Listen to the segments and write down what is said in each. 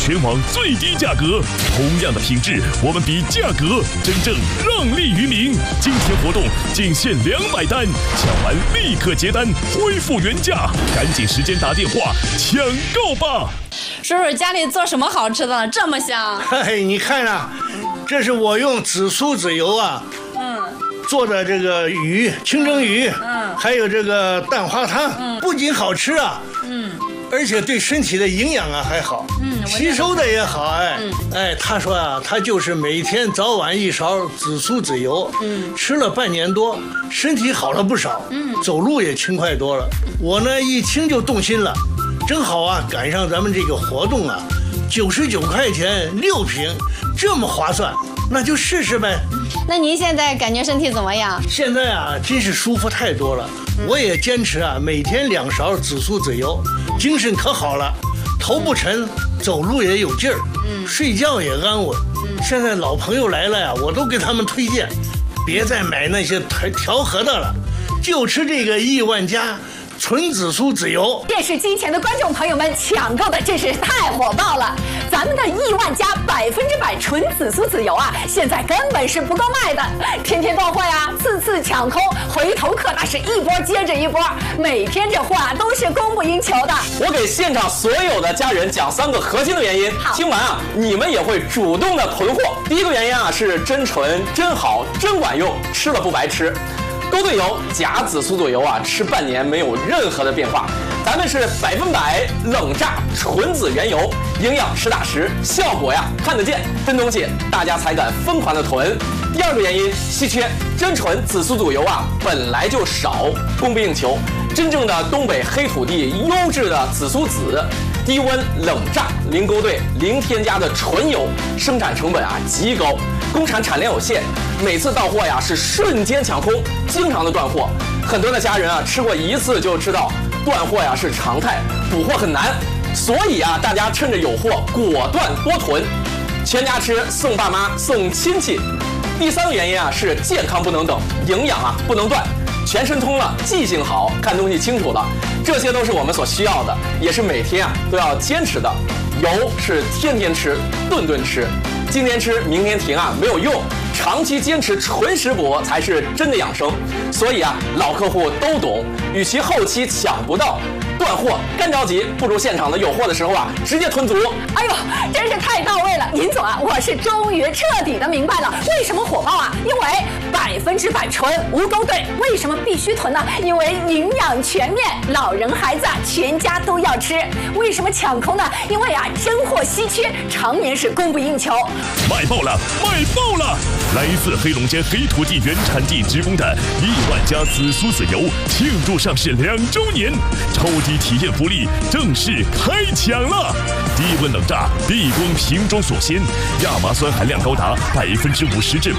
全网最低价格。同样的品质，我们比价格，真正让利于民。今天活动仅限200单，抢完立刻结单，恢复原价。赶紧时间打电话抢购吧！ 叔叔家里做什么好吃的呢？这么香？ 嘿，你看啊，这是我用紫苏籽油啊，做的这个鱼，清蒸鱼，还有这个蛋花汤，不仅好吃啊，而且对身体的营养啊还好，吸收的也好，他说啊，他就是每天早晚1勺紫苏籽油，吃了半年多，身体好了不少，走路也轻快多了。我呢一听就动心了，正好啊赶上咱们这个活动啊，99块钱6瓶，这么划算，那就试试呗。 那您现在感觉身体怎么样？ 现在啊真是舒服太多了，我也坚持啊每天2勺紫苏籽油，精神可好了，头不沉，走路也有劲儿，睡觉也安稳。现在老朋友来了呀，我都给他们推荐，别再买那些调和的了，就吃这个亿万家纯紫苏籽油。 电视机前的观众朋友们，抢购的真是太火爆了！咱们的亿万家100%纯紫苏籽油啊，现在根本是不够卖的，天天断货呀，次抢空，回头客那是一波接着一波，每天这货啊都是供不应求的。 我给现场所有的家人讲3个核心的原因，听完啊，你们也会主动的囤货。第一个原因啊是真纯、真好、真管用，吃了不白吃。勾兑油假紫苏籽油啊，吃半年没有任何的变化。咱们是100%冷榨纯籽原油，营养实打实，效果呀看得见，真东西大家才敢疯狂的囤。第二个原因稀缺，真纯紫苏籽油啊本来就少，供不应求。真正的东北黑土地优质的紫苏籽，低温冷榨零勾兑零添加的纯油，生产成本啊极高，工厂产量有限，每次到货呀是瞬间抢空，经常的断货。很多的家人啊吃过1次就知道断货呀是常态，补货很难，所以啊大家趁着有货果断多囤，全家吃，送爸妈，送亲戚。第3个原因啊是健康不能等，营养啊不能断。全身通了，记性好，看东西清楚了，这些都是我们所需要的，也是每天啊都要坚持的。油是天天吃，顿顿吃，今天吃明天停啊没有用，长期坚持纯食补才是真的养生。所以啊，老客户都懂，与其后期抢不到断货干着急，不如现场的有货的时候啊直接囤足。 哎呦，真是太到位了，尹总啊，我是终于彻底的明白了为什么火爆啊，因为100%纯无勾兑。为什么必须囤呢？因为营养全面，老人孩子全家都要吃。为什么抢空呢？因为啊真货稀缺，常年是供不应求。 卖爆了，卖爆了！来自黑龙江黑土地原产地直供的亿万家紫苏籽油庆祝上市2周年，超低体验福利正式开抢了！低温冷榨，避光瓶中锁鲜，亚麻酸含量高达50%至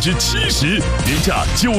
70%，原价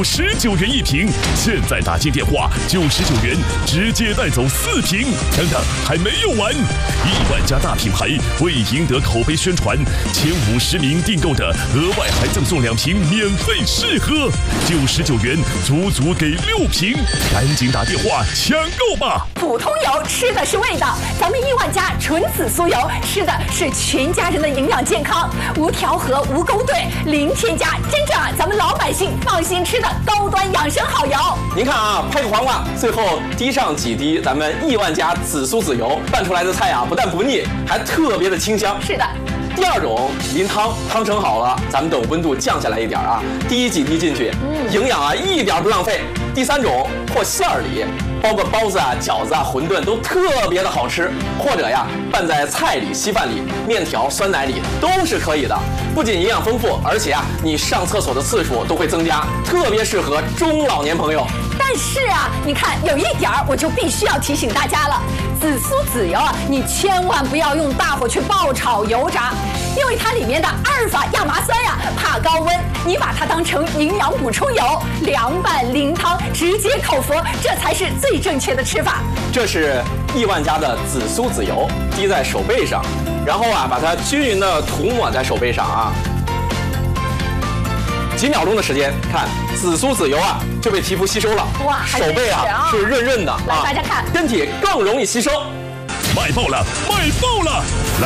99元1瓶，现在打进电话99元直接带走4瓶。等等，还没有完！亿万家大品牌为赢得口碑宣传，前50名订购的额外还赠送2瓶免费试喝，99元足给6瓶，赶紧打电话抢购吧！ 普通油吃的是味道，咱们亿万家纯紫苏油吃的是全家人的营养健康，无调和无勾兑零添加，真正啊咱们老百姓放心吃的高端养生好油。 您看啊，拍个黄瓜，最后滴上几滴咱们亿万家紫苏籽油拌出来的菜啊，不但不腻，还特别的清香。 是的。 第2种淋汤，汤盛好了，咱们等温度降下来一点啊，滴几滴进去，营养啊一点不浪费。第3种或馅儿里，包个包子啊、饺子啊、馄饨都特别的好吃，或者呀拌在菜里、稀饭里、面条、酸奶里都是可以的。不仅营养丰富，而且啊你上厕所的次数都会增加，特别适合中老年朋友。 但是啊，你看有一点我就必须要提醒大家了，紫苏籽油啊，你千万不要用大火去爆炒油炸，因为它里面的阿尔法亚麻酸呀，怕高温，你把它当成营养补充油，凉拌淋汤，直接口服，这才是最正确的吃法。 这是亿万家的紫苏籽油，滴在手背上，然后啊把它均匀的涂抹在手背上啊。几秒钟的时间，看紫苏籽油啊就被皮肤吸收了， 哇， 手背啊是润润的啊， 来大家看， 身体更容易吸收。 卖爆了，卖爆了！